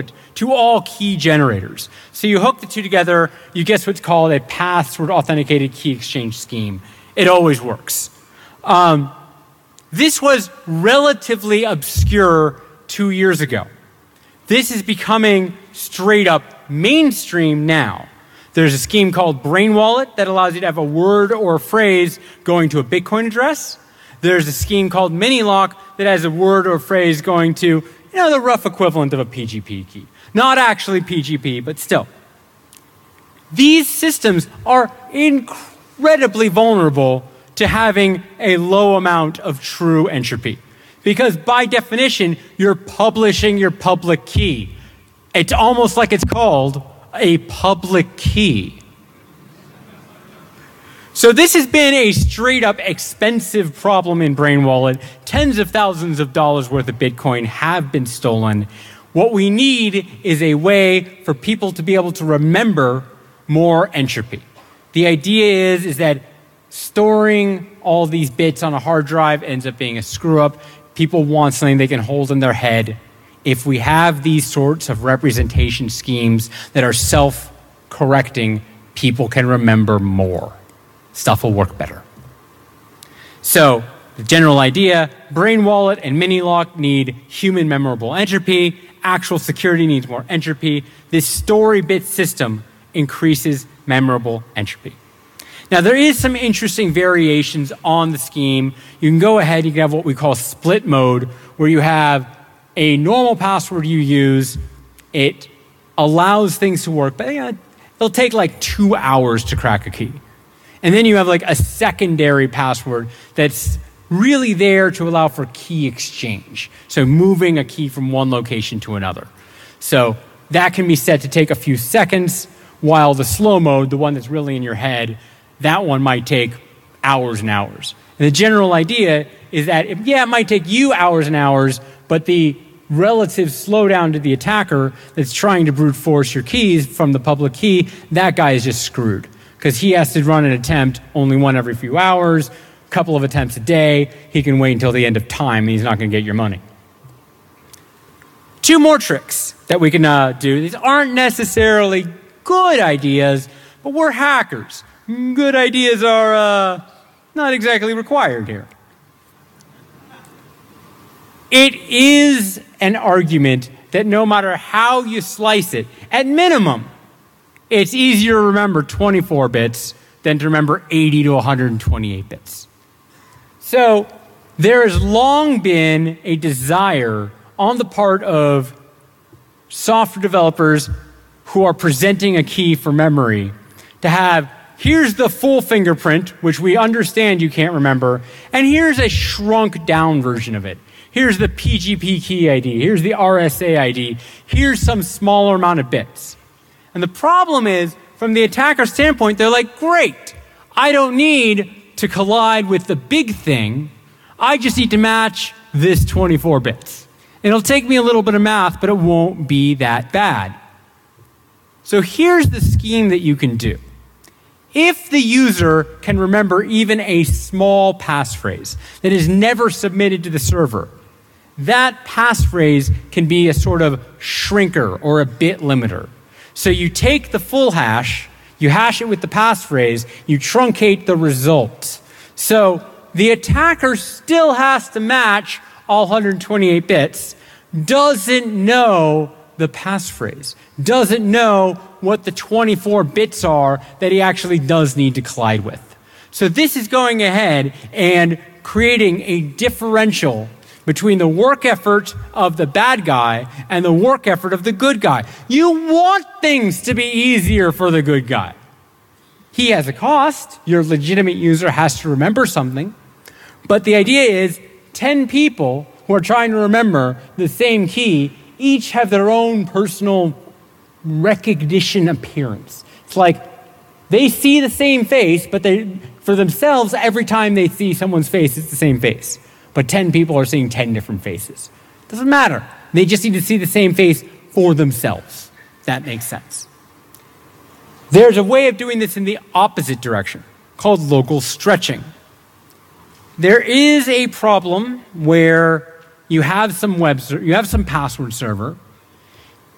to all key generators. So you hook the two together, you get what's called a password authenticated key exchange scheme. It always works. This was relatively obscure 2 years ago. This is becoming straight up mainstream now. There's a scheme called Brain Wallet that allows you to have a word or a phrase going to a Bitcoin address. There's a scheme called Minilock that has a word or phrase going to, the rough equivalent of a PGP key. Not actually PGP, but still. These systems are incredibly vulnerable to having a low amount of true entropy. Because by definition, you're publishing your public key. It's almost like it's called a public key. So this has been a straight up expensive problem in Brain Wallet. Tens of thousands of dollars worth of Bitcoin have been stolen. What we need is a way for people to be able to remember more entropy. The idea is that storing all these bits on a hard drive ends up being a screw up. People want something they can hold in their head. If we have these sorts of representation schemes that are self-correcting, people can remember more. Stuff will work better. So the general idea, Brain Wallet and Minilock need human memorable entropy. Actual security needs more entropy. This story bit system increases memorable entropy. Now there is some interesting variations on the scheme. You can go ahead, you can have what we call split mode, where you have a normal password you use. It allows things to work, but it'll take like 2 hours to crack a key. And then you have like a secondary password that's really there to allow for key exchange. So moving a key from one location to another. So that can be set to take a few seconds, while the slow mode, the one that's really in your head, that one might take hours and hours. And the general idea is that, it might take you hours and hours, but the relative slowdown to the attacker that's trying to brute force your keys from the public key, that guy is just screwed. Because he has to run an attempt only one every few hours, a couple of attempts a day. He can wait until the end of time, and he's not going to get your money. Two more tricks that we can do. These aren't necessarily good ideas, but we're hackers. Good ideas are not exactly required here. It is an argument that no matter how you slice it, at minimum, it's easier to remember 24 bits than to remember 80 to 128 bits. So there has long been a desire on the part of software developers who are presenting a key for memory to have, here's the full fingerprint, which we understand you can't remember, and here's a shrunk down version of it. Here's the PGP key ID, here's the RSA ID, here's some smaller amount of bits. And the problem is, from the attacker standpoint, they're like, great, I don't need to collide with the big thing. I just need to match this 24 bits. It'll take me a little bit of math, but it won't be that bad. So here's the scheme that you can do. If the user can remember even a small passphrase that is never submitted to the server, that passphrase can be a sort of shrinker or a bit limiter. So you take the full hash, you hash it with the passphrase, you truncate the result. So the attacker still has to match all 128 bits, doesn't know the passphrase, doesn't know what the 24 bits are that he actually does need to collide with. So this is going ahead and creating a differential between the work effort of the bad guy and the work effort of the good guy. You want things to be easier for the good guy. He has a cost. Your legitimate user has to remember something. But the idea is 10 people who are trying to remember the same key each have their own personal recognition appearance. It's like they see the same face, but for themselves, every time they see someone's face, it's the same face. But 10 people are seeing 10 different faces. Doesn't matter. They just need to see the same face for themselves. That makes sense. There's a way of doing this in the opposite direction called local stretching. There is a problem where you have some password server.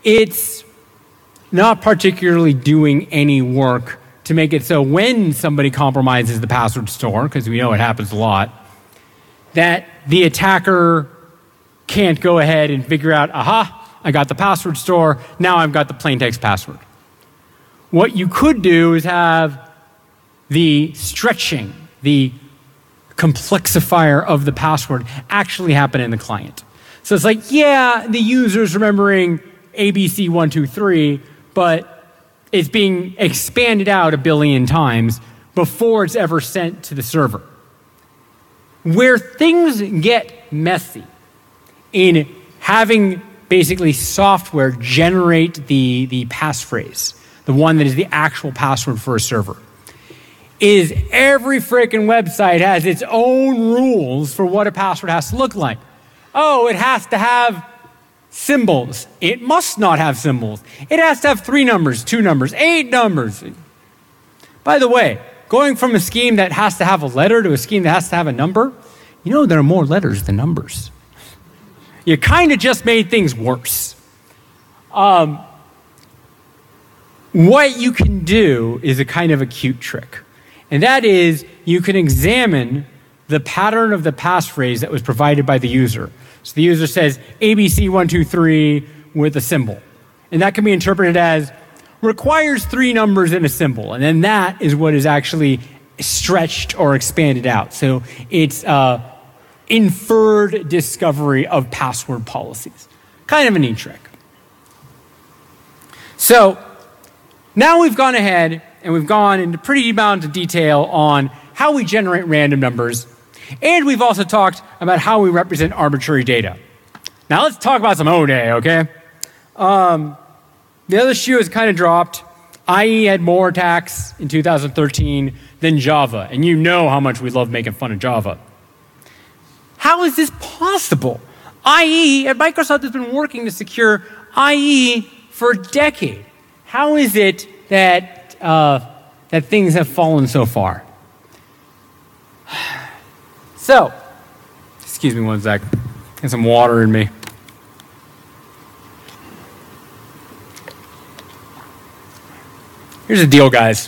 it's not particularly doing any work to make it so when somebody compromises the password store, because we know it happens a lot, that the attacker can't go ahead and figure out, aha, I got the password store, now I've got the plain text password. What you could do is have the stretching, the complexifier of the password actually happen in the client. So it's like, yeah, the user's remembering ABC123, but it's being expanded out a billion times before it's ever sent to the server. Where things get messy in having basically software generate the passphrase, the one that is the actual password for a server, is every frickin' website has its own rules for what a password has to look like. Oh, it has to have symbols. It must not have symbols. It has to have 3 numbers, 2 numbers, 8 numbers. By the way, going from a scheme that has to have a letter to a scheme that has to have a number, you know there are more letters than numbers. You kind of just made things worse. What you can do is a kind of a cute trick. And that is, you can examine the pattern of the passphrase that was provided by the user. So the user says ABC123 with a symbol. And that can be interpreted as requires 3 numbers and a symbol. And then that is what is actually stretched or expanded out. So it's inferred discovery of password policies. Kind of a neat trick. So now we've gone ahead and we've gone into pretty amount of detail on how we generate random numbers. And we've also talked about how we represent arbitrary data. Now let's talk about some O-Day, okay? The other shoe has kind of dropped. IE had more attacks in 2013 than Java. And you know how much we love making fun of Java. How is this possible? IE at Microsoft has been working to secure IE for a decade. How is it that that things have fallen so far? So, excuse me one sec. Get some water in me. Here's the deal, guys.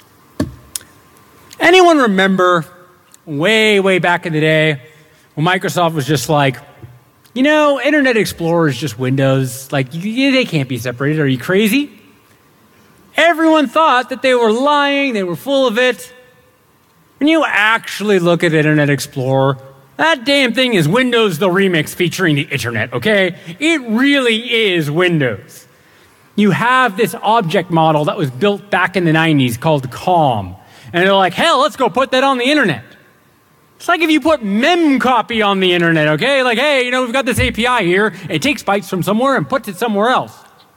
Anyone remember way back in the day when Microsoft was just like, you know, Internet Explorer is just Windows. Like, they can't be separated. Are you crazy? Everyone thought that they were lying. They were full of it. When you actually look at Internet Explorer, that damn thing is Windows the Remix featuring the Internet, okay? It really is Windows. You have this object model that was built back in the 90s called COM. And they're like, hell, let's go put that on the Internet. It's like if you put memcopy on the Internet, okay? Like, hey, you know, we've got this API here. It takes bytes from somewhere and puts it somewhere else.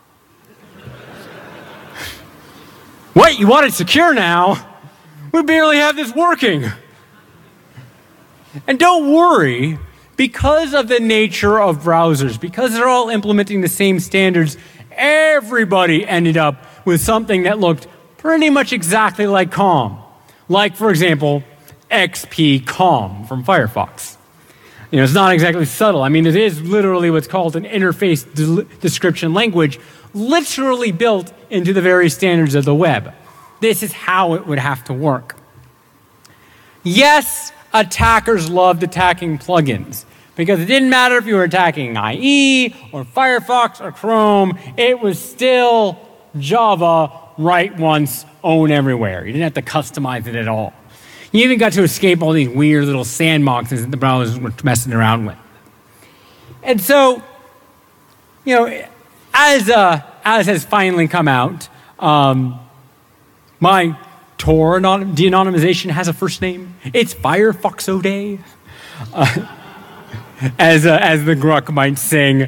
What, you want it secure now? We barely have this working. And don't worry, because of the nature of browsers, because they're all implementing the same standards, everybody ended up with something that looked pretty much exactly like COM. Like, for example, XP-COM from Firefox. You know, it's not exactly subtle. I mean, it is literally what's called an interface description language, literally built into the very standards of the web. This is how it would have to work. Yes, attackers loved attacking plugins because it didn't matter if you were attacking IE or Firefox or Chrome, it was still Java, write once, own everywhere. You didn't have to customize it at all. You even got to escape all these weird little sandboxes that the browsers were messing around with. And so, you know, as has finally come out, my Tor de-anonymization has a first name. It's Firefox O-Day. As the Gruck might sing.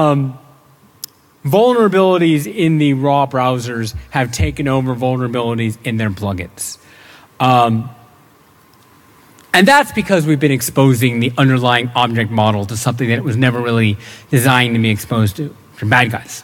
Vulnerabilities in the raw browsers have taken over vulnerabilities in their plugins. And that's because we've been exposing the underlying object model to something that it was never really designed to be exposed to, from bad guys.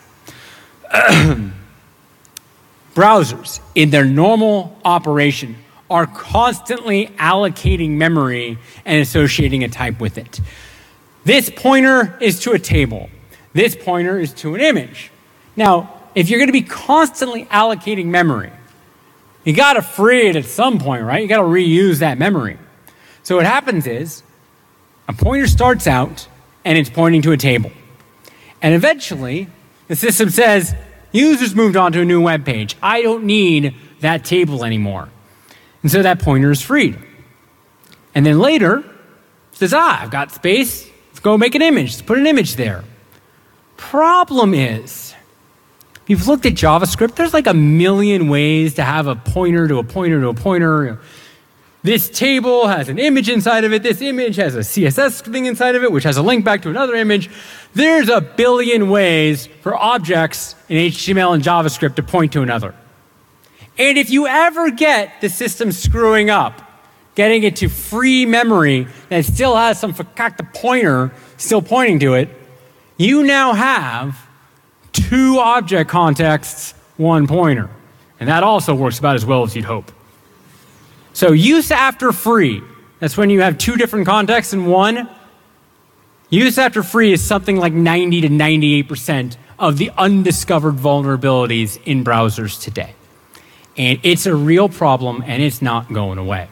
Browsers, in their normal operation, are constantly allocating memory and associating a type with it. This pointer is to a table. This pointer is to an image. Now, if you're going to be constantly allocating memory, you got to free it at some point, right? You got to reuse that memory. So what happens is a pointer starts out and it's pointing to a table. And eventually, the system says, users moved on to a new web page. I don't need that table anymore. And so that pointer is freed. And then later, it says, I've got space. Let's go make an image. Let's put an image there. Problem is, if you've looked at JavaScript, there's like a million ways to have a pointer to a pointer to a pointer. This table has an image inside of it. This image has a CSS thing inside of it, which has a link back to another image. There's a billion ways for objects in HTML and JavaScript to point to another. And if you ever get the system screwing up, getting it to free memory that still has some fakakta pointer still pointing to it, you now have 2 object contexts, 1 pointer. And that also works about as well as you'd hope. So use after free, that's when you have 2 different contexts in one. Use after free is something like 90 to 98% of the undiscovered vulnerabilities in browsers today. And it's a real problem and it's not going away.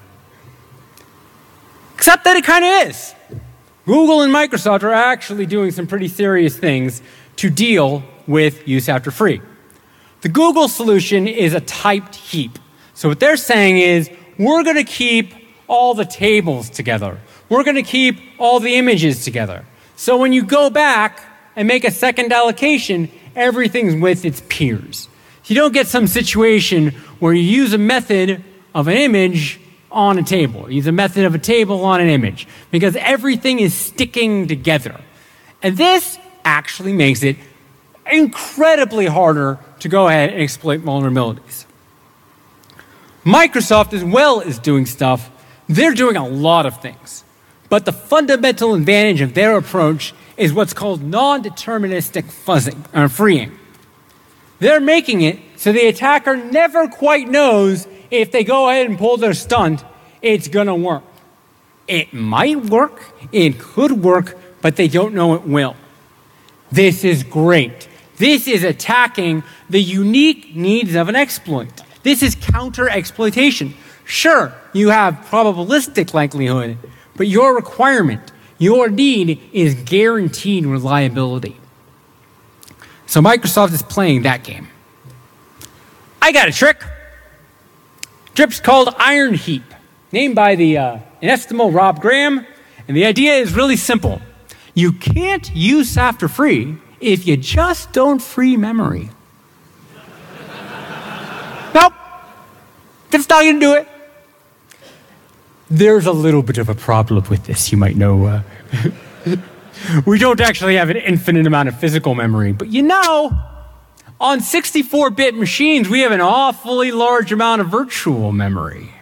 Except that it kind of is. Google and Microsoft are actually doing some pretty serious things to deal with use after free. The Google solution is a typed heap. So what they're saying is, we're going to keep all the tables together. We're going to keep all the images together. So when you go back and make a second allocation, everything's with its peers. You don't get some situation where you use a method of an image on a table. Use a method of a table on an image, because everything is sticking together. And this actually makes it incredibly harder to go ahead and exploit vulnerabilities. Microsoft as well is doing stuff. They're doing a lot of things. But the fundamental advantage of their approach is what's called non-deterministic fuzzing, or freeing. They're making it so the attacker never quite knows if they go ahead and pull their stunt, it's going to work. It might work, it could work, but they don't know it will. This is great. This is attacking the unique needs of an exploit. This is counter-exploitation. Sure, you have probabilistic likelihood, but your requirement, your need is guaranteed reliability. So Microsoft is playing that game. I got a trick. Trip's called Iron Heap, named by the inestimable Rob Graham. And the idea is really simple. You can't use after free if you just don't free memory. Nope. That's not going to do it. There's a little bit of a problem with this, you might know. We don't actually have an infinite amount of physical memory, but you know, on 64-bit machines, we have an awfully large amount of virtual memory.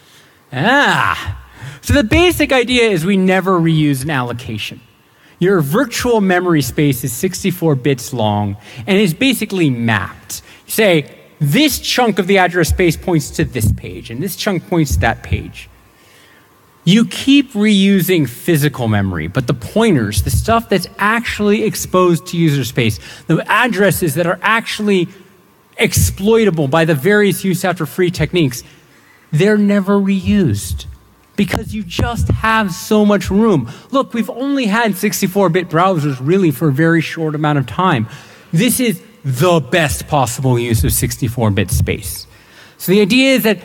So the basic idea is we never reuse an allocation. Your virtual memory space is 64 bits long and is basically mapped. You say, this chunk of the address space points to this page, and this chunk points to that page. You keep reusing physical memory, but the pointers, the stuff that's actually exposed to user space, the addresses that are actually exploitable by the various use after free techniques, they're never reused because you just have so much room. Look, we've only had 64-bit browsers really for a very short amount of time. This is the best possible use of 64-bit space. So the idea is that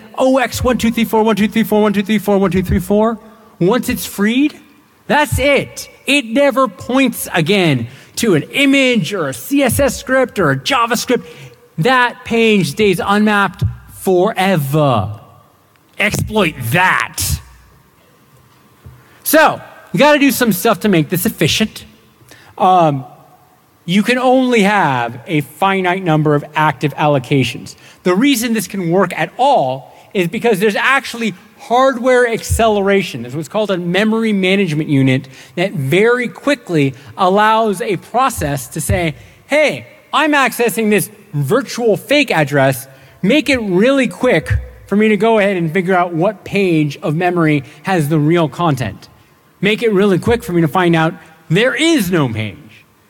OX1234123412341234, once it's freed, that's it. It never points again to an image or a CSS script or a JavaScript. That page stays unmapped forever. Exploit that. So you got to do some stuff to make this efficient. You can only have a finite number of active allocations. The reason this can work at all is because there's actually hardware acceleration. There's what's called a memory management unit that very quickly allows a process to say, hey, I'm accessing this virtual fake address. Make it really quick for me to go ahead and figure out what page of memory has the real content. Make it really quick for me to find out there is no page.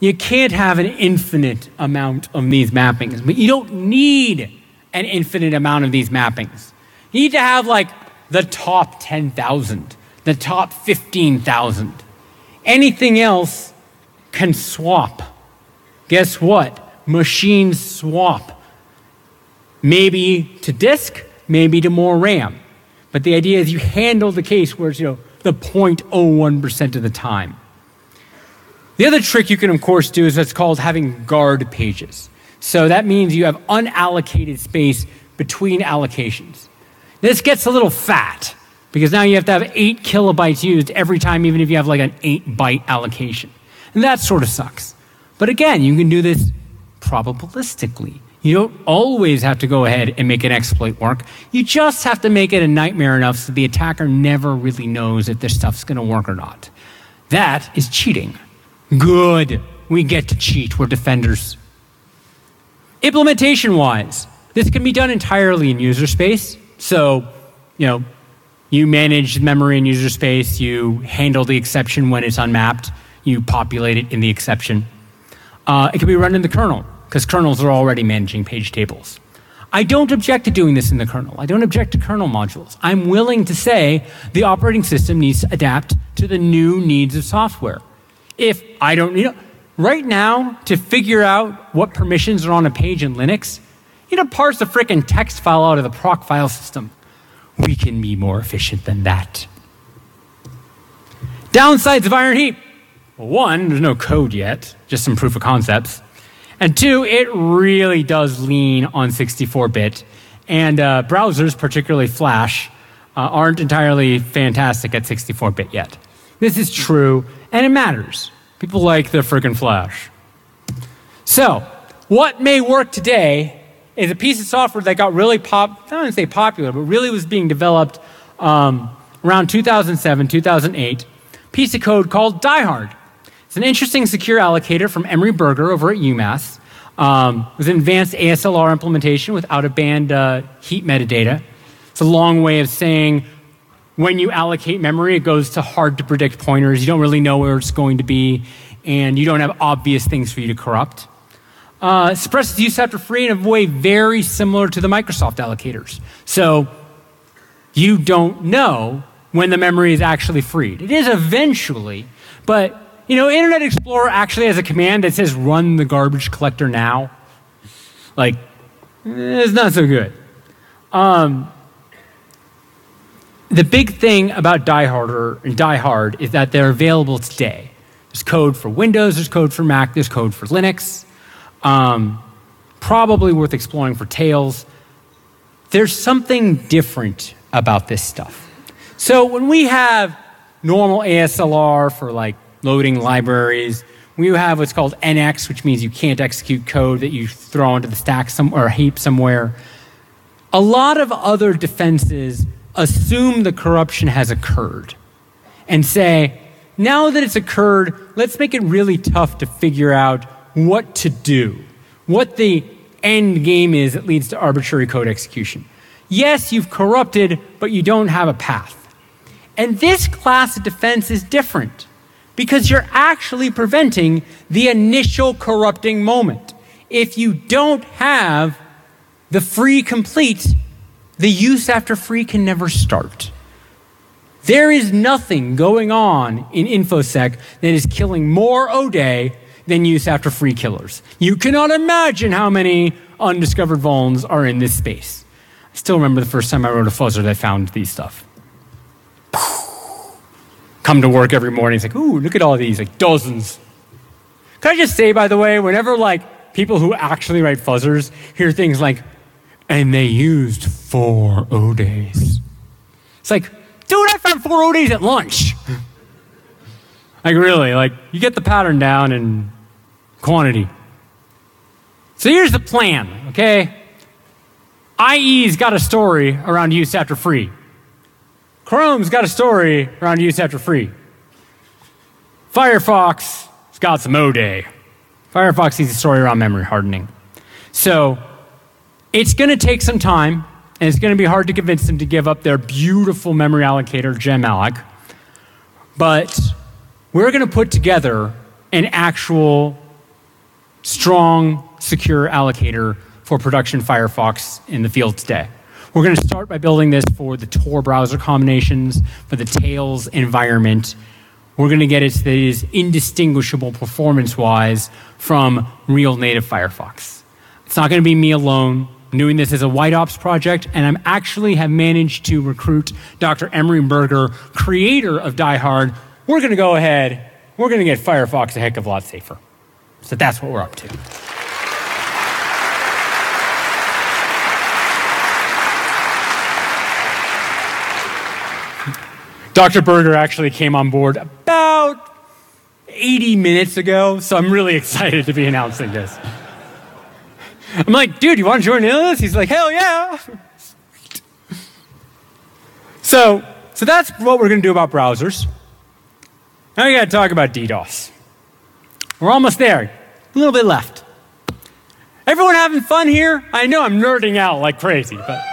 You can't have an infinite amount of these mappings, but you don't need an infinite amount of these mappings. You need to have like the top 10,000, the top 15,000. Anything else can swap. Guess what? Machines swap. Maybe to disk, maybe to more RAM. But the idea is you handle the case where it's, the 0.01% of the time. The other trick you can, of course, do is what's called having guard pages. So that means you have unallocated space between allocations. This gets a little fat because now you have to have 8 kilobytes used every time, even if you have like an 8-byte allocation. And that sort of sucks. But again, you can do this probabilistically. You don't always have to go ahead and make an exploit work. You just have to make it a nightmare enough so the attacker never really knows if this stuff's going to work or not. That is cheating. Good. We get to cheat. We're defenders. Implementation-wise, this can be done entirely in user space. So, you manage memory in user space. You handle the exception when it's unmapped. You populate it in the exception. It can be run in the kernel, because kernels are already managing page tables. I don't object to doing this in the kernel. I don't object to kernel modules. I'm willing to say the operating system needs to adapt to the new needs of software. If I don't, right now, to figure out what permissions are on a page in Linux, parse a frickin' text file out of the proc file system. We can be more efficient than that. Downsides of Iron Heap. Well, 1, there's no code yet, just some proof of concepts. And 2, it really does lean on 64-bit. And browsers, particularly Flash, aren't entirely fantastic at 64-bit yet. This is true, and it matters. People like the friggin' Flash. So, what may work today is a piece of software that got really I don't want to say popular, but really was being developed around 2007, 2008. Piece of code called DieHard. It's an interesting secure allocator from Emery Berger over at UMass. It was an advanced ASLR implementation with out-of-band heap metadata. It's a long way of saying when you allocate memory, it goes to hard-to-predict pointers. You don't really know where it's going to be, and you don't have obvious things for you to corrupt. Suppresses use after free in a way very similar to the Microsoft allocators. So you don't know when the memory is actually freed. It is eventually, but Internet Explorer actually has a command that says run the garbage collector now. It's not so good. The big thing about DieHard is that they're available today. There's code for Windows, there's code for Mac, there's code for Linux. Probably worth exploring for Tails. There's something different about this stuff. So when we have normal ASLR for loading libraries, we have what's called NX, which means you can't execute code that you throw into the stack or a heap somewhere. A lot of other defenses assume the corruption has occurred and say, now that it's occurred, let's make it really tough to figure out what to do, what the end game is that leads to arbitrary code execution. Yes, you've corrupted, but you don't have a path. And this class of defense is different because you're actually preventing the initial corrupting moment. If you don't have the free complete, the use after free can never start. There is nothing going on in InfoSec that is killing more ODay than use after free killers. You cannot imagine how many undiscovered vulns are in this space. I still remember the first time I wrote a fuzzer that found these stuff. Come to work every morning, it's ooh, look at all these, dozens. Can I just say, by the way, whenever people who actually write fuzzers hear things and they used 4 ODays. It's dude, I found 4 ODays at lunch. Really, you get the pattern down and quantity. So here's the plan, okay? IE's got a story around use after free. Chrome's got a story around use after free. Firefox has got some ODay. Firefox needs a story around memory hardening. So it's going to take some time, and it's going to be hard to convince them to give up their beautiful memory allocator, GemAlloc. But we're going to put together an actual strong, secure allocator for production Firefox in the field today. We're going to start by building this for the Tor browser combinations, for the Tails environment. We're going to get it so that it is indistinguishable performance-wise from real native Firefox. It's not going to be me alone. I'm doing this as a White Ops project, and I actually have managed to recruit Dr. Emery Berger, creator of Die Hard. We're going to go ahead, we're going to get Firefox a heck of a lot safer. So that's what we're up to. Dr. Berger actually came on board about 80 minutes ago, so I'm really excited to be announcing this. I'm like, dude, you want to join in on this? He's like, hell yeah. So that's what we're going to do about browsers. Now we got to talk about DDoS. We're almost there. A little bit left. Everyone having fun here? I know I'm nerding out like crazy, but...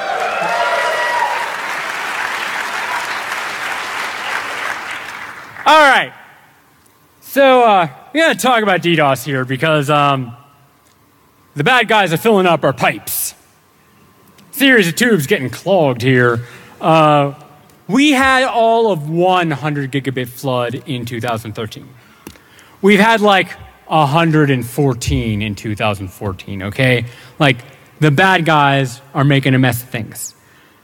All right, so we're going to talk about DDoS here because the bad guys are filling up our pipes. Series of tubes getting clogged here. We had all of 100 gigabit flood in 2013. We've had like 114 in 2014, okay? Like, the bad guys are making a mess of things.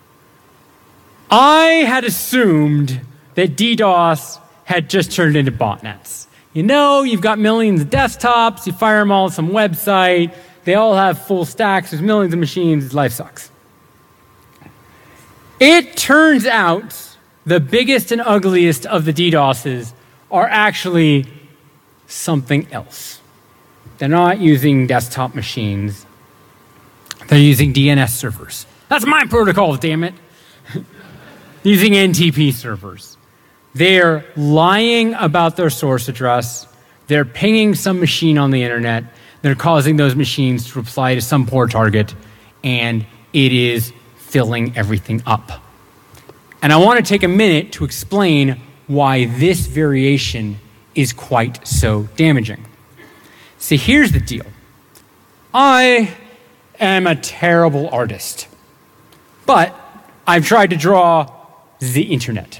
I had assumed that DDoS had just turned into botnets. You know, you've got millions of desktops, you fire them all to some website, they all have full stacks, there's millions of machines, life sucks. It turns out the biggest and ugliest of the DDoSes are actually something else. They're not using desktop machines, they're using DNS servers. That's my protocol, damn it. Using NTP servers. They're lying about their source address. They're pinging some machine on the internet. They're causing those machines to reply to some poor target, and it is filling everything up. And I want to take a minute to explain why this variation is quite so damaging. See, here's the deal. I am a terrible artist, but I've tried to draw the internet.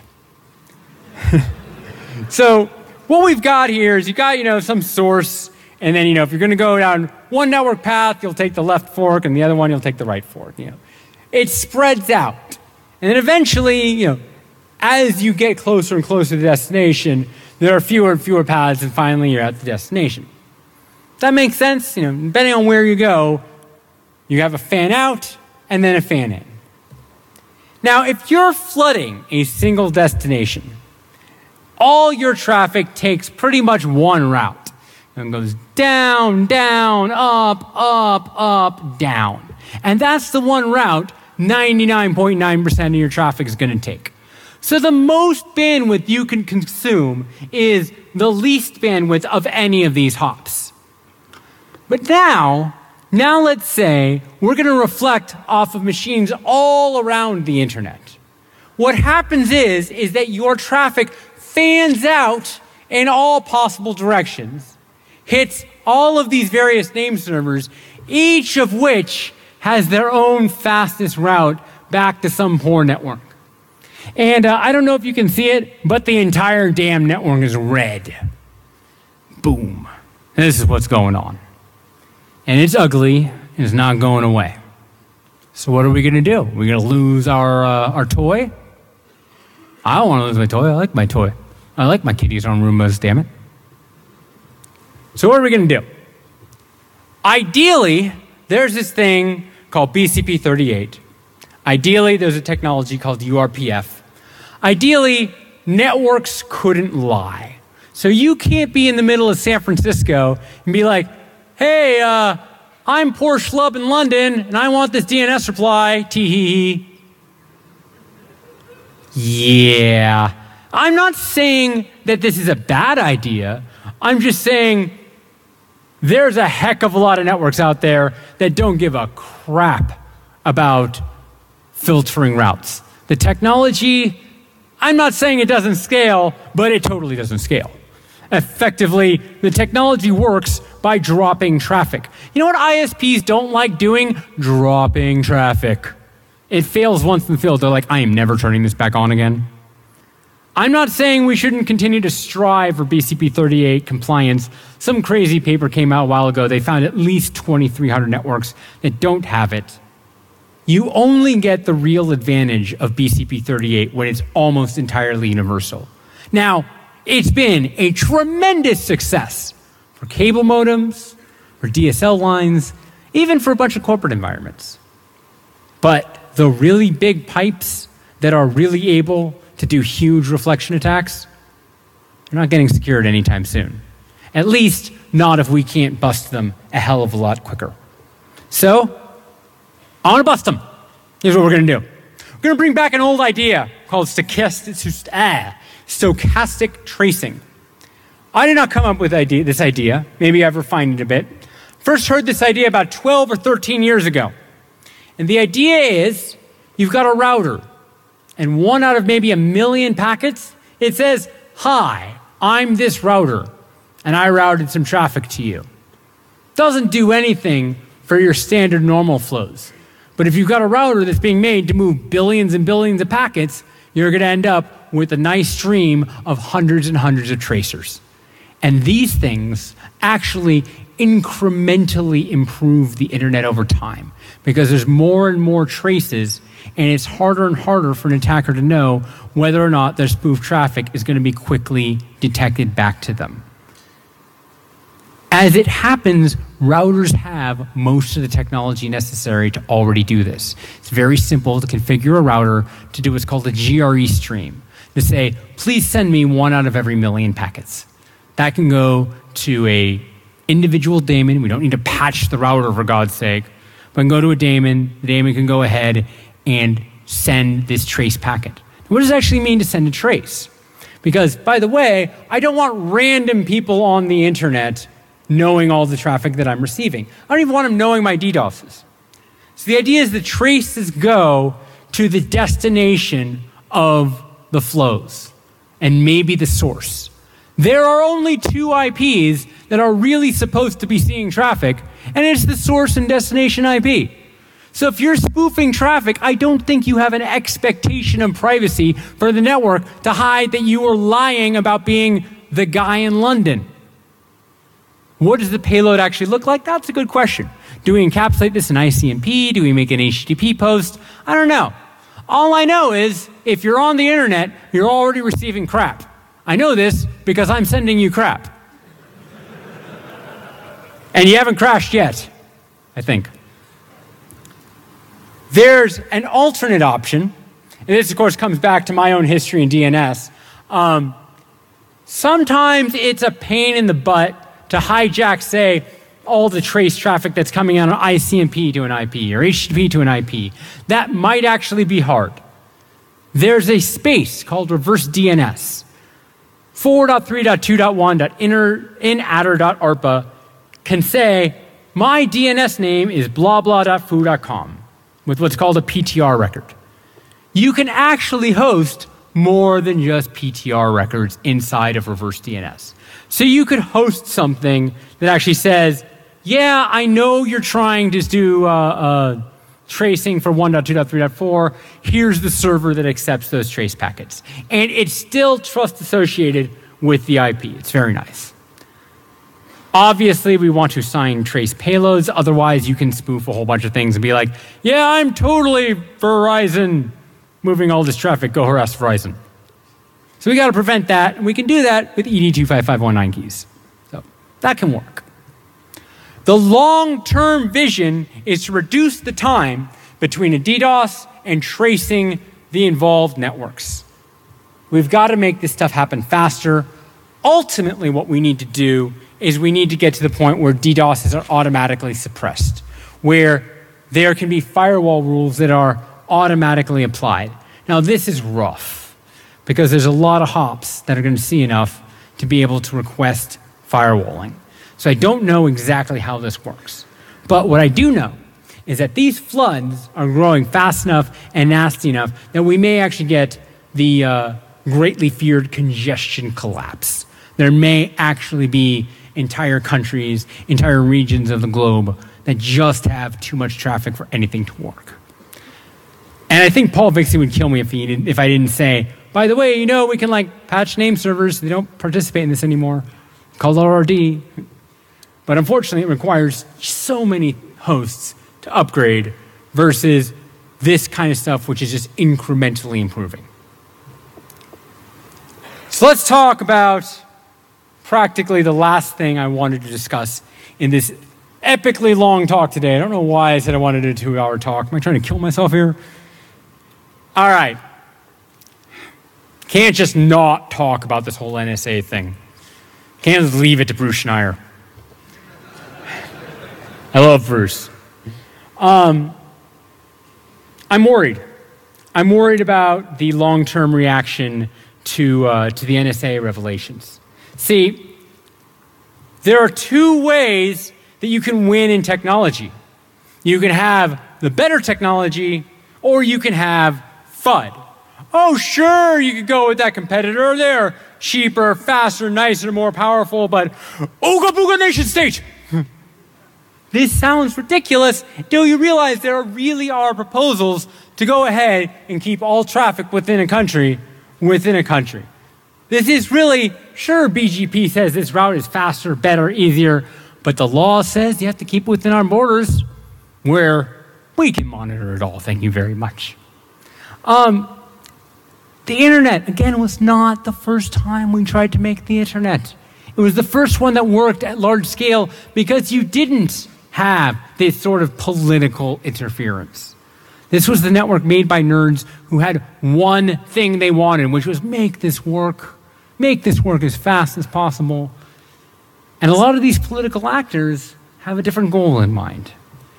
So what we've got here is you've got, some source, and then, if you're going to go down one network path, you'll take the left fork, and the other one, you'll take the right fork. It spreads out. And then eventually, as you get closer and closer to the destination, there are fewer and fewer paths, and finally you're at the destination. Does that make sense? Depending on where you go, you have a fan out and then a fan in. Now, if you're flooding a single destination, all your traffic takes pretty much one route. And goes down, down, up, down. And that's the one route 99.9% of your traffic is going to take. So the most bandwidth you can consume is the least bandwidth of any of these hops. But now let's say we're going to reflect off of machines all around the internet. What happens is that your traffic fans out in all possible directions, hits all of these various name servers, each of which has their own fastest route back to some poor network. And I don't know if you can see it, but the entire damn network is red. Boom. And this is what's going on. And it's ugly, and it's not going away. So what are we going to do? We're going to lose our toy? I don't want to lose my toy. I like my toy. I like my kitties on Roombas, damn it. So what are we going to do? Ideally, there's this thing called BCP38. Ideally, there's a technology called URPF. Ideally, networks couldn't lie. So you can't be in the middle of San Francisco and be like, hey, I'm poor schlub in London, and I want this DNS reply, tee-hee-hee. Yeah. I'm not saying that this is a bad idea. I'm just saying there's a heck of a lot of networks out there that don't give a crap about filtering routes. The technology, I'm not saying it doesn't scale, but it totally doesn't scale. Effectively, the technology works by dropping traffic. You know what ISPs don't like doing? Dropping traffic. It fails once in the field. They're like, I am never turning this back on again. I'm not saying we shouldn't continue to strive for BCP 38 compliance. Some crazy paper came out a while ago. They found at least 2,300 networks that don't have it. You only get the real advantage of BCP 38 when it's almost entirely universal. Now, it's been a tremendous success for cable modems, for DSL lines, even for a bunch of corporate environments. But the really big pipes that are really able to do huge reflection attacks, they're not getting secured anytime soon. At least not if we can't bust them a hell of a lot quicker. So, I want to bust them. Here's what we're going to do. We're going to bring back an old idea called stochastic tracing. I did not come up with this idea. Maybe I've refined it a bit. First heard this idea about 12 or 13 years ago. And the idea is you've got a router, and one out of maybe 1 million packets, it says, hi, I'm this router, and I routed some traffic to you. Doesn't do anything for your standard normal flows. But if you've got a router that's being made to move billions and billions of packets, you're going to end up with a nice stream of hundreds and hundreds of tracers. And these things actually incrementally improve the internet over time because there's more and more traces, and it's harder and harder for an attacker to know whether or not their spoof traffic is going to be quickly detected back to them. As it happens, routers have most of the technology necessary to already do this. It's very simple to configure a router to do what's called a GRE stream, to say, please send me 1 out of every 1 million packets. That can go to a individual daemon. We don't need to patch the router, for God's sake. But can go to a daemon. The daemon can go ahead and send this trace packet. What does it actually mean to send a trace? Because, by the way, I don't want random people on the internet knowing all the traffic that I'm receiving. I don't even want them knowing my DDoSes. So the idea is the traces go to the destination of the flows and maybe the source. There are only 2 IPs that are really supposed to be seeing traffic, and it's the source and destination IP. So if you're spoofing traffic, I don't think you have an expectation of privacy for the network to hide that you are lying about being the guy in London. What does the payload actually look like? That's a good question. Do we encapsulate this in ICMP? Do we make an HTTP post? I don't know. All I know is if you're on the internet, you're already receiving crap. I know this because I'm sending you crap. And you haven't crashed yet, I think. There's an alternate option, and this, of course, comes back to my own history in DNS. Sometimes it's a pain in the butt to hijack, say, all the trace traffic that's coming out on ICMP to an IP or HTTP to an IP. That might actually be hard. There's a space called reverse DNS. 4.3.2.1.inattr.arpa can say, my DNS name is blah blah.foo.com with what's called a PTR record. You can actually host more than just PTR records inside of reverse DNS. So you could host something that actually says, yeah, I know you're trying to do tracing for 1.2.3.4. Here's the server that accepts those trace packets. And it's still trust associated with the IP. It's very nice. Obviously, we want to assign trace payloads. Otherwise, you can spoof a whole bunch of things and be like, yeah, I'm totally Verizon moving all this traffic. Go harass Verizon. So we got to prevent that, and we can do that with ED25519 keys. So that can work. The long-term vision is to reduce the time between a DDoS and tracing the involved networks. We've got to make this stuff happen faster. Ultimately, what we need to do is we need to get to the point where DDoSes are automatically suppressed, where there can be firewall rules that are automatically applied. Now, this is rough, because there's a lot of hops that are going to see enough to be able to request firewalling. So I don't know exactly how this works. But what I do know is that these floods are growing fast enough and nasty enough that we may actually get the greatly feared congestion collapse. There may actually be entire countries, entire regions of the globe that just have too much traffic for anything to work. And I think Paul Vixie would kill me if I didn't say, by the way, we can patch name servers. They don't participate in this anymore. Called RRD. But unfortunately, it requires so many hosts to upgrade versus this kind of stuff, which is just incrementally improving. So let's talk about practically the last thing I wanted to discuss in this epically long talk today. I don't know why I said I wanted a 2-hour talk. Am I trying to kill myself here? All right. Can't just not talk about this whole NSA thing. Can't just leave it to Bruce Schneier. I love Bruce. I'm worried. I'm worried about the long-term reaction to the NSA revelations. See, there are two ways that you can win in technology. You can have the better technology, or you can have FUD. Oh, sure, you could go with that competitor. They're cheaper, faster, nicer, more powerful, but ooga booga nation state. This sounds ridiculous until you realize there really are proposals to go ahead and keep all traffic within a country. This is really, sure, BGP says this route is faster, better, easier, but the law says you have to keep it within our borders where we can monitor it all. Thank you very much. The internet, again, was not the first time we tried to make the internet. It was the first one that worked at large scale because you didn't have this sort of political interference. This was the network made by nerds who had one thing they wanted, which was make this work as fast as possible. And a lot of these political actors have a different goal in mind.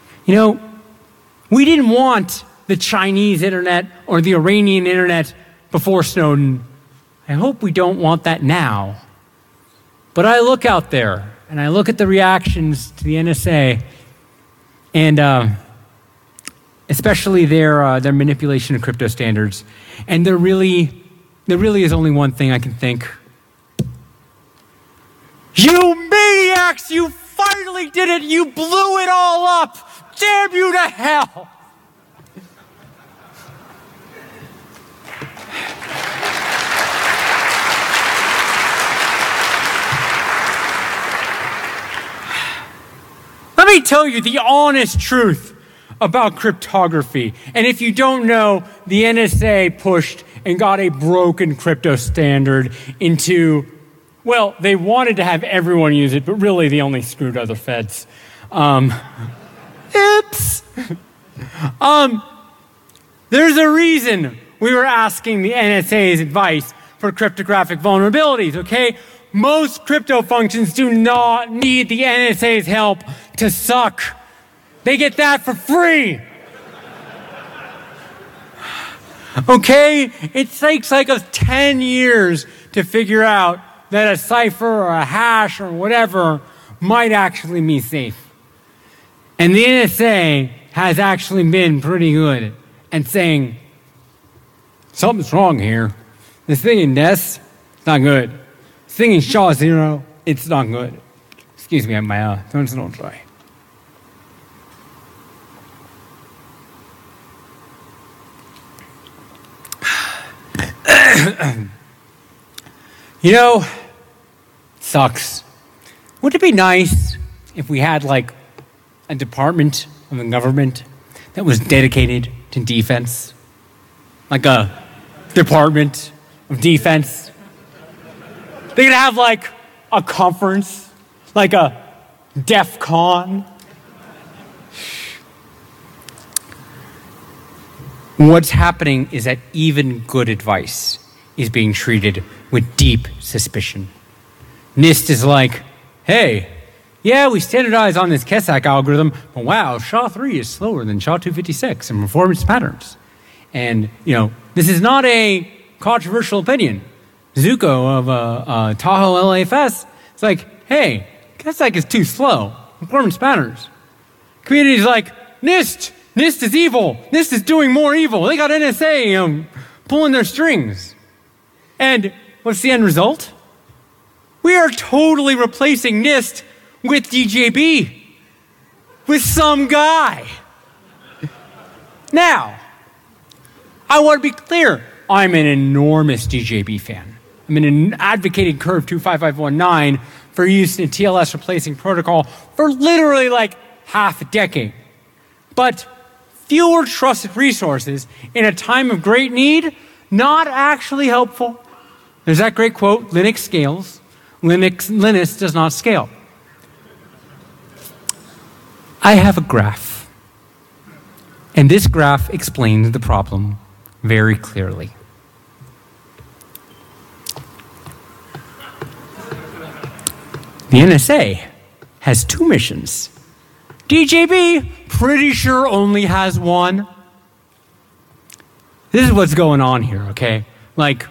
We didn't want the Chinese internet or the Iranian internet before Snowden. I hope we don't want that now. But I look out there and I look at the reactions to the NSA and especially their manipulation of crypto standards. And there really is only one thing I can think. You maniacs, you finally did it. You blew it all up. Damn you to hell. Let me tell you the honest truth about cryptography. And if you don't know, the NSA pushed and got a broken crypto standard into, well, they wanted to have everyone use it, but really they only screwed other feds. Oops. There's a reason we were asking the NSA's advice for cryptographic vulnerabilities, okay? Most crypto functions do not need the NSA's help to suck. They get that for free. Okay? It takes us 10 years to figure out that a cipher or a hash or whatever might actually be safe. And the NSA has actually been pretty good at saying, something's wrong here. This thing in NES, it's not good. This thing in SHA-0, it's not good. Excuse me, my throat's a little dry. Sucks. Wouldn't it be nice if we had a department of the government that was dedicated to defense? Like a Department of Defense. They could have a conference, like a DEF CON. What's happening is that even good advice is being treated with deep suspicion. NIST is like, hey, yeah, we standardized on this KESAC algorithm, but wow, SHA-3 is slower than SHA-256 in performance patterns. And, this is not a controversial opinion. Zuko of Tahoe LAFS, it's like, hey, KESAC is too slow. Performance patterns. Community's like, NIST is evil. NIST is doing more evil. They got NSA pulling their strings. And what's the end result? We are totally replacing NIST with DJB, with some guy. Now, I want to be clear. I'm an enormous DJB fan. I'm an advocating Curve 25519 for use in TLS replacing protocol for literally like half a decade. But fewer trusted resources in a time of great need, not actually helpful. There's that great quote, Linux scales, Linux does not scale. I have a graph, and this graph explains the problem very clearly. The NSA has 2 missions. DJB, pretty sure only has 1. This is what's going on here, okay? Like,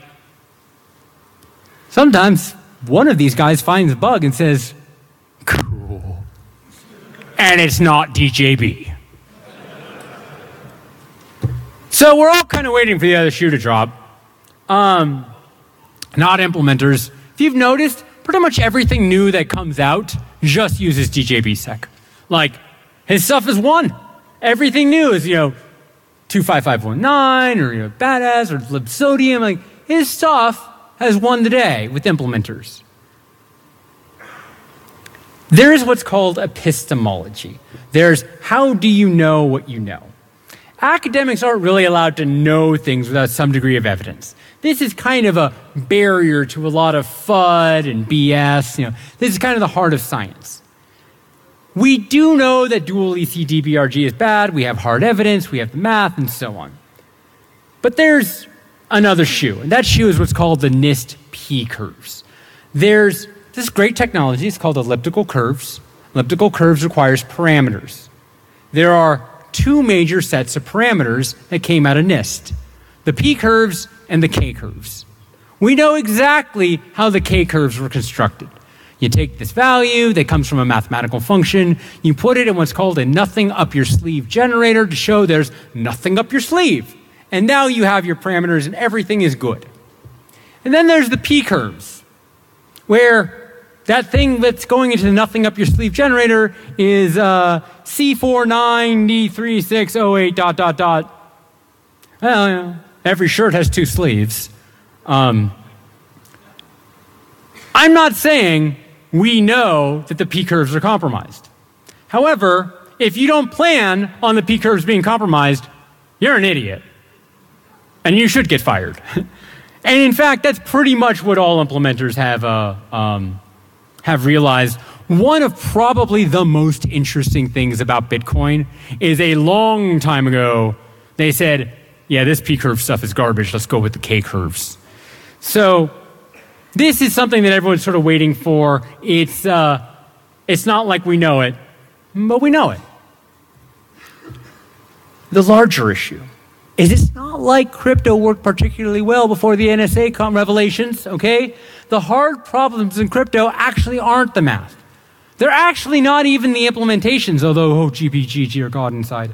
sometimes one of these guys finds a bug and says, cool. And it's not DJB. So we're all kind of waiting for the other shoe to drop. Not implementers. If you've noticed, pretty much everything new that comes out just uses DJBsec. Like, his stuff is 1. Everything new is, 25519 or Badass or libsodium. Like, his stuff has won the day with implementers. There is what's called epistemology. There's how do you know what you know? Academics aren't really allowed to know things without some degree of evidence. This is kind of a barrier to a lot of FUD and BS. This is kind of the heart of science. We do know that dual EC-DBRG is bad. We have hard evidence. We have the math and so on. But there's another shoe, and that shoe is what's called the NIST P-curves. There's this great technology. It's called elliptical curves. Elliptical curves requires parameters. There are 2 major sets of parameters that came out of NIST, the P-curves and the K-curves. We know exactly how the K-curves were constructed. You take this value that comes from a mathematical function, you put it in what's called a nothing up your sleeve generator to show there's nothing up your sleeve. And now you have your parameters and everything is good. And then there's the P-curves, where that thing that's going into the nothing up your sleeve generator is C49D3608 ... Well, every shirt has 2 sleeves. I'm not saying we know that the P-curves are compromised. However, if you don't plan on the P-curves being compromised, you're an idiot. And you should get fired. And in fact, that's pretty much what all implementers have realized. One of probably the most interesting things about Bitcoin is a long time ago, they said, yeah, this P-curve stuff is garbage. Let's go with the K-curves. So this is something that everyone's sort of waiting for. It's not like we know it, but we know it. The larger issue is it's not like crypto worked particularly well before the NSA revelations, okay? The hard problems in crypto actually aren't the math. They're actually not even the implementations, although, GPG, or God inside.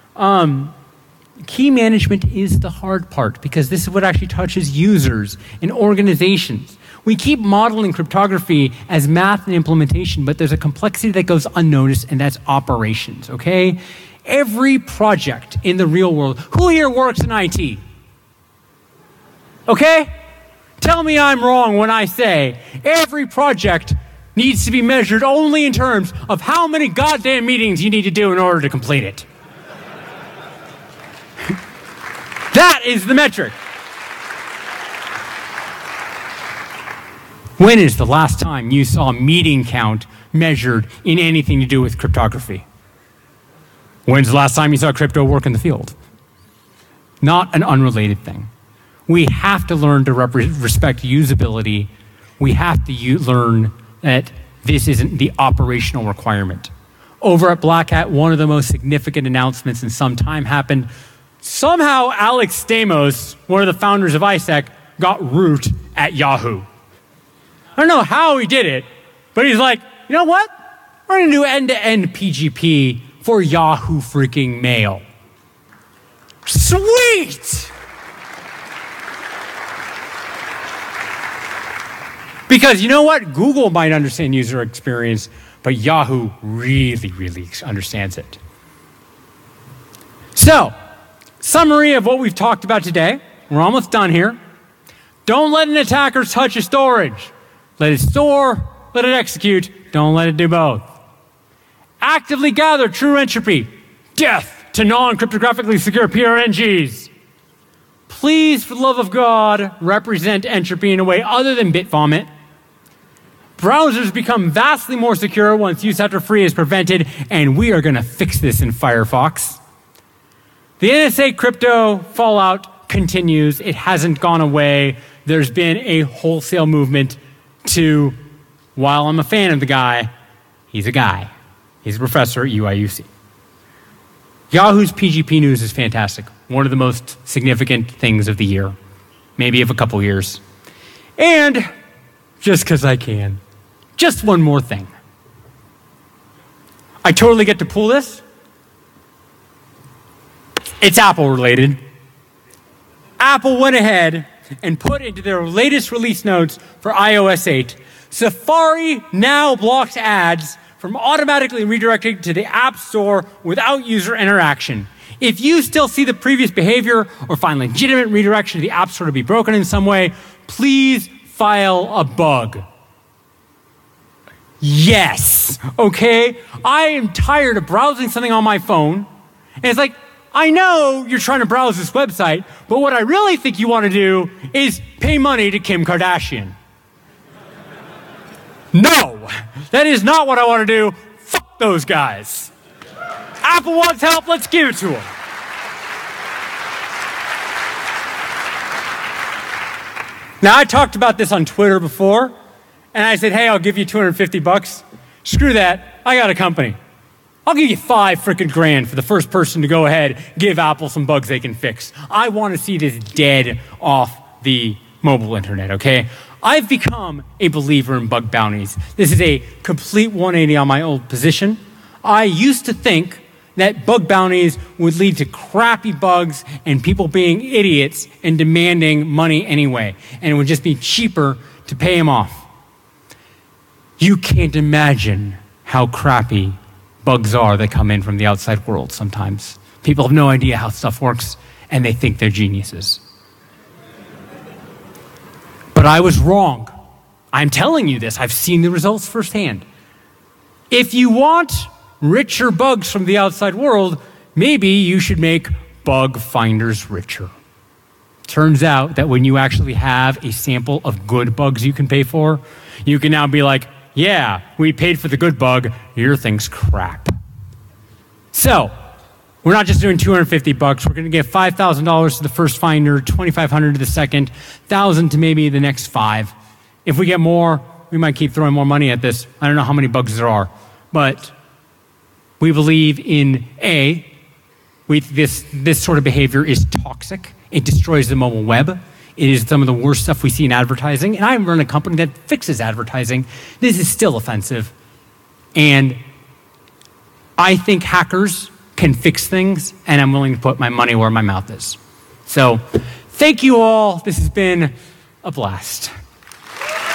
Key management is the hard part because this is what actually touches users and organizations. We keep modeling cryptography as math and implementation, but there's a complexity that goes unnoticed, and that's operations, okay? Every project in the real world, who here works in IT? Okay? Tell me I'm wrong when I say every project needs to be measured only in terms of how many goddamn meetings you need to do in order to complete it. That is the metric. When is the last time you saw meeting count measured in anything to do with cryptography? When's the last time you saw crypto work in the field? Not an unrelated thing. We have to learn to respect usability. We have to learn that this isn't the operational requirement. Over at Black Hat, one of the most significant announcements in some time happened. Somehow Alex Stamos, one of the founders of ISEC, got root at Yahoo. I don't know how he did it, but he's like, you know what? We're going to do end-to-end PGP for Yahoo freaking Mail. Sweet! Because you know what? Google might understand user experience, but Yahoo really, really understands it. So, summary of what we've talked about today. We're almost done here. Don't let an attacker touch your storage. Let it store, let it execute. Don't let it do both. Actively gather true entropy. Death to non-cryptographically secure PRNGs. Please, for the love of God, represent entropy in a way other than Bitvomit. Browsers become vastly more secure once use after free is prevented, and we are going to fix this in Firefox. The NSA crypto fallout continues. It hasn't gone away. There's been a wholesale movement to, while I'm a fan of the guy, he's a guy. He's a professor at UIUC. Yahoo's PGP news is fantastic. One of the most significant things of the year, maybe of a couple years. And just because I can, just one more thing. I totally get to pull this. It's Apple related. Apple went ahead and put into their latest release notes for iOS 8, Safari now blocks ads from automatically redirecting to the App Store without user interaction. If you still see the previous behavior or find legitimate redirection to the App Store to be broken in some way, please file a bug. Yes, okay? I am tired of browsing something on my phone, and it's like, I know you're trying to browse this website, but what I really think you want to do is pay money to Kim Kardashian. No, that is not what I want to do. Fuck those guys. Apple wants help, let's give it to them. Now, I talked about this on Twitter before, and I said, hey, I'll give you $250. Screw that, I got a company. I'll give you $5 freaking grand for the first person to go ahead, give Apple some bugs they can fix. I want to see this dead off the mobile internet, okay? I've become a believer in bug bounties. This is a complete 180 on my old position. I used to think that bug bounties would lead to crappy bugs and people being idiots and demanding money anyway, and it would just be cheaper to pay them off. You can't imagine how crappy bugs are that come in from the outside world sometimes. People have no idea how stuff works, and they think they're geniuses. But I was wrong. I'm telling you this. I've seen the results firsthand. If you want richer bugs from the outside world, maybe you should make bug finders richer. Turns out that when you actually have a sample of good bugs you can pay for, you can now be like, yeah, we paid for the good bug, your thing's crap. So, we're not just doing $250, we're gonna give $5,000 to the first finder, $2,500 to the second, $1,000 to maybe the next 5. If we get more, we might keep throwing more money at this. I don't know how many bugs there are, but we believe in this sort of behavior is toxic. It destroys the mobile web. It is some of the worst stuff we see in advertising. And I run a company that fixes advertising. This is still offensive. And I think hackers can fix things, and I'm willing to put my money where my mouth is. So, thank you all. This has been a blast.